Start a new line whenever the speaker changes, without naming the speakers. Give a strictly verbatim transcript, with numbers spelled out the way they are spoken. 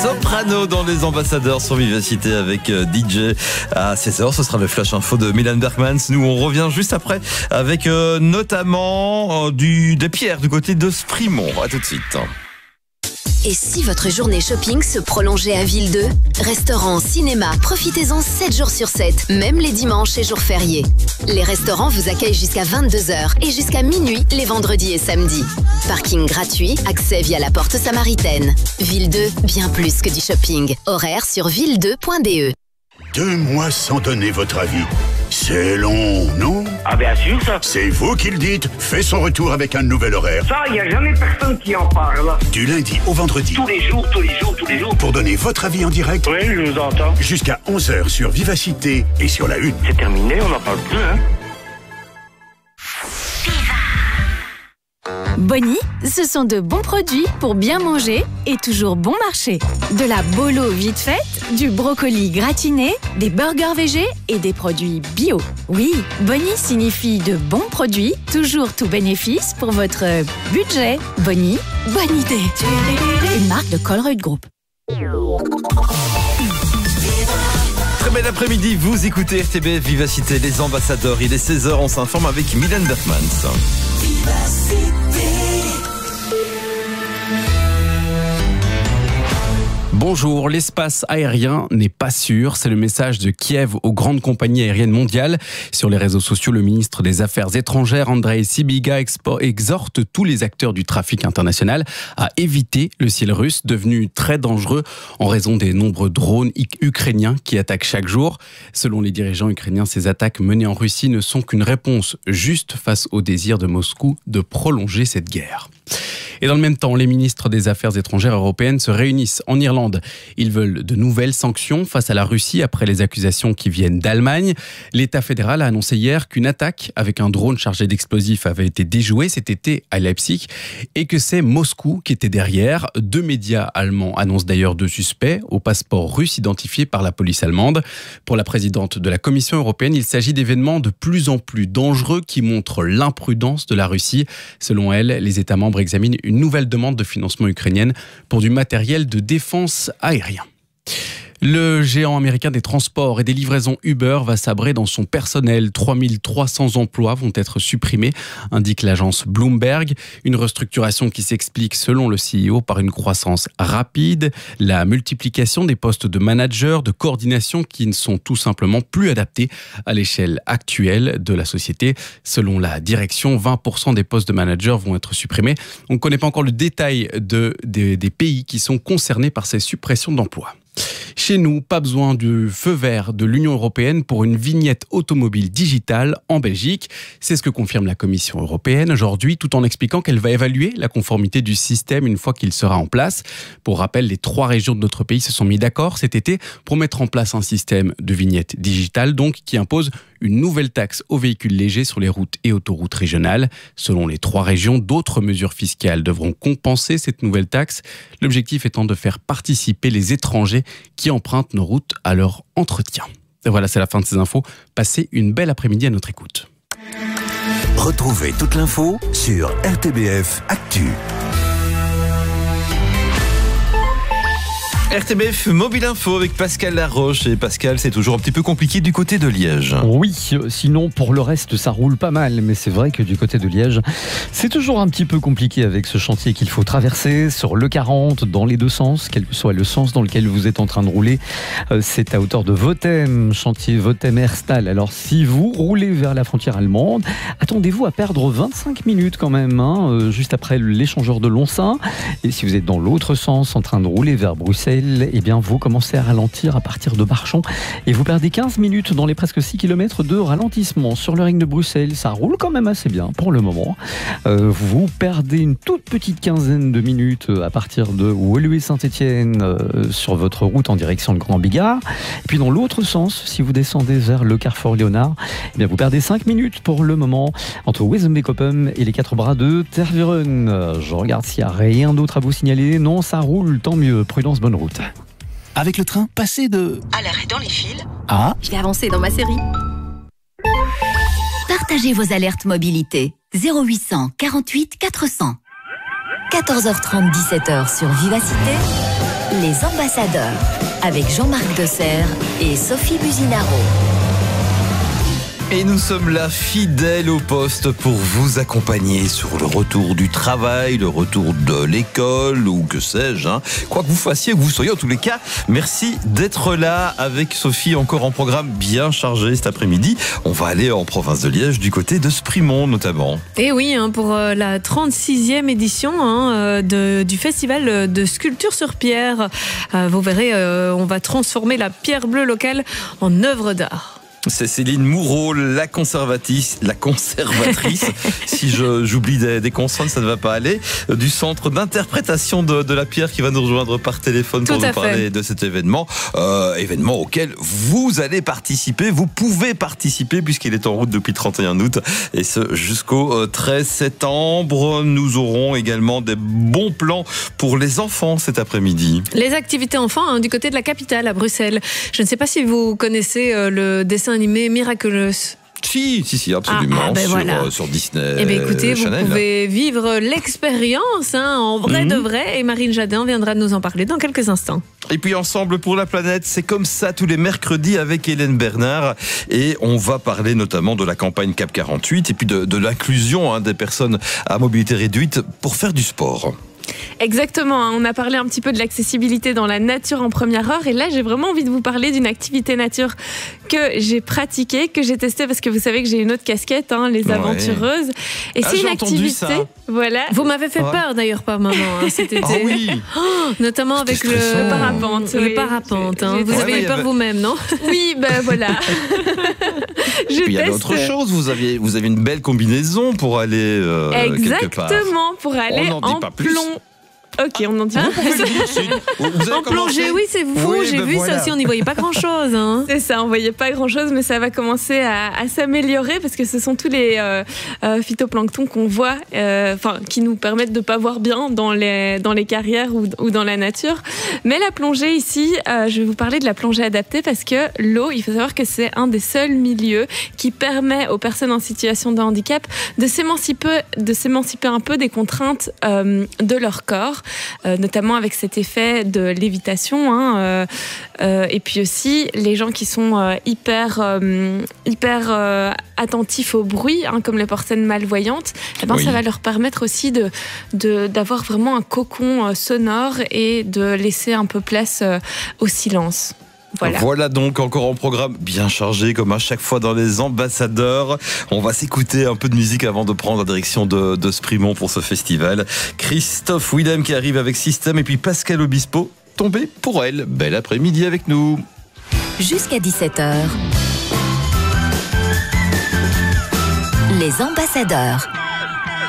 Soprano dans Les Ambassadeurs sur Vivacité avec D J. À seize heures, ce sera le flash info de Mylène Bergmans. Nous, on revient juste après avec euh, notamment euh, du, des pierres du côté de Sprimont. À tout de suite.
Et si votre journée shopping se prolongeait à Ville deux? Restaurants, cinéma, profitez-en sept jours sur sept, même les dimanches et jours fériés. Les restaurants vous accueillent jusqu'à vingt-deux heures et jusqu'à minuit les vendredis et samedis. Parking gratuit, accès via la porte samaritaine. Ville deux, bien plus que du shopping. Horaire sur ville deux point b e.
Deux mois sans donner votre avis. C'est long, non?
Ah bien sûr, ça.
C'est vous qui le dites. Fait son retour avec un nouvel horaire.
Ça, il n'y a jamais personne qui en parle.
Du lundi au vendredi.
Tous les jours, tous les jours, tous les jours.
Pour donner votre avis en direct.
Oui, je vous entends.
Jusqu'à onze heures sur Vivacité et sur la Une.
C'est terminé, on n'en parle plus, hein?
Bonnie, ce sont de bons produits pour bien manger et toujours bon marché. De la bolo vite faite, du brocoli gratiné, des burgers végés et des produits bio. Oui, Bonnie signifie de bons produits, toujours tout bénéfice pour votre budget. Bonnie, bonne idée. Une marque de Colruyt Group.
Très bel après-midi, vous écoutez R T B F Vivacité, Les Ambassadeurs. Il est seize heures, on s'informe avec Mylène Bergmans.
Bonjour, l'espace aérien n'est pas sûr, c'est le message de Kiev aux grandes compagnies aériennes mondiales. Sur les réseaux sociaux, le ministre des Affaires étrangères, Andrei Sybiga, exhorte tous les acteurs du trafic international à éviter le ciel russe, devenu très dangereux en raison des nombreux drones ukrainiens qui attaquent chaque jour. Selon les dirigeants ukrainiens, ces attaques menées en Russie ne sont qu'une réponse juste face au désir de Moscou de prolonger cette guerre. Et dans le même temps, les ministres des Affaires étrangères européennes se réunissent en Irlande. Ils veulent de nouvelles sanctions face à la Russie après les accusations qui viennent d'Allemagne. L'État fédéral a annoncé hier qu'une attaque avec un drone chargé d'explosifs avait été déjouée cet été à Leipzig et que c'est Moscou qui était derrière. Deux médias allemands annoncent d'ailleurs deux suspects au passeport russe identifiés par la police allemande. Pour la présidente de la Commission européenne, il s'agit d'événements de plus en plus dangereux qui montrent l'imprudence de la Russie. Selon elle, les États membres examinent une nouvelle demande de financement ukrainienne pour du matériel de défense aérien. Le géant américain des transports et des livraisons Uber va sabrer dans son personnel. trois mille trois cents emplois vont être supprimés, indique l'agence Bloomberg. Une restructuration qui s'explique, selon le C E O, par une croissance rapide, la multiplication des postes de managers, de coordination qui ne sont tout simplement plus adaptés à l'échelle actuelle de la société. Selon la direction, vingt pour cent des postes de managers vont être supprimés. On ne connaît pas encore le détail de, de, des pays qui sont concernés par ces suppressions d'emplois. Chez nous, pas besoin du feu vert de l'Union européenne pour une vignette automobile digitale en Belgique. C'est ce que confirme la Commission européenne aujourd'hui, tout en expliquant qu'elle va évaluer la conformité du système une fois qu'il sera en place. Pour rappel, les trois régions de notre pays se sont mis d'accord cet été pour mettre en place un système de vignette digitale, donc qui impose une nouvelle taxe aux véhicules légers sur les routes et autoroutes régionales. Selon les trois régions, d'autres mesures fiscales devront compenser cette nouvelle taxe. L'objectif étant de faire participer les étrangers qui empruntent nos routes à leur entretien. Et voilà, c'est la fin de ces infos. Passez une belle après-midi à notre écoute.
Retrouvez toute l'info sur R T B F Actu.
R T B F Mobile Info avec Pascal Laroche. Et Pascal, c'est toujours un petit peu compliqué du côté de Liège.
Oui, sinon pour le reste ça roule pas mal, mais c'est vrai que du côté de Liège c'est toujours un petit peu compliqué avec ce chantier qu'il faut traverser sur le quarante dans les deux sens, quel que soit le sens dans lequel vous êtes en train de rouler. C'est à hauteur de Votem, chantier Votem-Herstal. Alors si vous roulez vers la frontière allemande, attendez-vous à perdre vingt-cinq minutes quand même, hein, juste après l'échangeur de Lonsin. Et si vous êtes dans l'autre sens en train de rouler vers Bruxelles, eh bien vous commencez à ralentir à partir de Barchon et vous perdez quinze minutes dans les presque six kilomètres de ralentissement. Sur le ring de Bruxelles, ça roule quand même assez bien pour le moment. Euh, vous perdez une toute petite quinzaine de minutes à partir de Woluwe-Saint-Étienne euh, sur votre route en direction de Grand Bigard. Et puis dans l'autre sens, si vous descendez vers le carrefour Léonard, eh bien vous perdez cinq minutes pour le moment entre Wezenbeek-Oppem et les quatre bras de Tervuren. Je regarde s'il n'y a rien d'autre à vous signaler. Non, ça roule, tant mieux. Prudence, bonne route.
Avec le train, passez de...
À l'arrêt dans les fils.
Ah,
Je vais avancer dans ma série.
Partagez vos alertes mobilité. zéro huit cent quarante-huit quatre cents. quatorze heures trente, dix-sept heures sur Vivacité.
Les ambassadeurs, avec Jean-Marc Desserre et Sophie Businaro.
Et nous sommes là, fidèles au poste, pour vous accompagner sur le retour du travail, le retour de l'école, ou que sais-je. Hein. Quoi que vous fassiez, que vous soyez, en tous les cas, merci d'être là avec Sophie, encore en programme bien chargé cet après-midi. On va aller en province de Liège, du côté de Sprimont notamment.
Et oui, hein, pour euh, la trente-sixième édition hein, euh, de, du festival de sculpture sur pierre. Euh, vous verrez, euh, on va transformer la pierre bleue locale en œuvre d'art.
C'est Céline Moureau, la conservatrice, la conservatrice, si je, j'oublie des, des consonnes, ça ne va pas aller, du centre d'interprétation de, de la pierre qui va nous rejoindre par téléphone pour
Tout
nous
à
parler
fait.
de cet événement. Euh, événement auquel vous allez participer, vous pouvez participer puisqu'il est en route depuis le trente et un août et ce jusqu'au treize septembre. Nous aurons également des bons plans pour les enfants cet après-midi.
Les activités enfants hein, du côté de la capitale, à Bruxelles. Je ne sais pas si vous connaissez euh, le dessin animé Miraculous.
Si, si, si, absolument,
Ah, ah, ben
sur,
voilà.
euh, sur Disney.
Eh bien, écoutez,
Channel.
vous pouvez vivre l'expérience hein, en vrai
Mhm.
de vrai. Et Marine Jadin viendra nous en parler dans quelques instants.
Et puis Ensemble pour la planète, c'est comme ça tous les mercredis avec Hélène Bernard. Et on va parler notamment de la campagne CAP quarante-huit et puis de, de l'inclusion hein, des personnes à mobilité réduite pour faire du sport.
Exactement, hein. On a parlé un petit peu de l'accessibilité dans la nature en première heure et là j'ai vraiment envie de vous parler d'une activité nature que j'ai pratiquée, que j'ai testée parce que vous savez que j'ai une autre casquette, hein, les
Ouais.
aventureuses. Et
Ah,
c'est
j'ai
une
entendu
activité.
ça.
Voilà.
Vous m'avez fait
Ouais.
peur d'ailleurs par moment hein, cet été.
Ah oui.
Oh, notamment avec
C'était
le,
stressant.
Le parapente.
le
oui.
parapente. hein.
J'ai-
Vous
j'ai-
avez
Ouais,
eu
mais
peur
il y avait-
vous-même, non?
Oui, ben voilà. Je
Puis il y avait
teste.
autre chose, vous aviez, vous avez une belle combinaison pour aller euh, quelque part.
Exactement, pour aller
n'en dit
en
pas plus.
plomb. Ok, on en dit pas
Vous pouvez le dire, c'est- vous avez
En
commencé
plongée, oui, c'est vous.
Oui,
J'ai
ben
vu
voilà.
ça aussi. On n'y voyait pas grand-chose. Hein.
C'est ça, on voyait pas grand chose, mais ça va commencer à, à s'améliorer parce que ce sont tous les euh, euh, phytoplanctons qu'on voit, euh, enfin, qui nous permettent de pas voir bien dans les, dans les carrières ou, ou dans la nature. Mais la plongée ici, euh, je vais vous parler de la plongée adaptée parce que l'eau, il faut savoir que c'est un des seuls milieux qui permet aux personnes en situation de handicap de s'émanciper, de s'émanciper un peu des contraintes euh, de leur corps, euh, notamment avec cet effet de lévitation, hein, euh, euh, et puis aussi les gens qui sont euh, hyper, euh, hyper euh, attentifs au bruit, hein, comme les personnes malvoyantes, eh ben,
Oui.
ça va leur permettre aussi de, de, d'avoir vraiment un cocon euh, sonore et de laisser un peu place euh, au silence. Voilà.
Voilà donc encore un programme bien chargé comme à chaque fois dans les ambassadeurs. On va s'écouter un peu de musique avant de prendre la direction de, de Sprimont pour ce festival. Christophe Willem qui arrive avec Système et puis Pascal Obispo tombé pour elle. Bel après-midi avec nous.
Jusqu'à dix-sept heures. Les ambassadeurs.